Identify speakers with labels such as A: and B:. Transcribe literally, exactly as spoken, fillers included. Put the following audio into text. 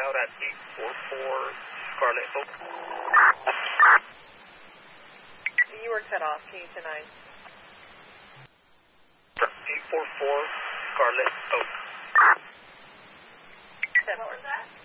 A: out at eight four four Scarlet Oak.
B: You were cut off. Can you tonight?
A: eight four four Scarlet Oak.
B: What was that?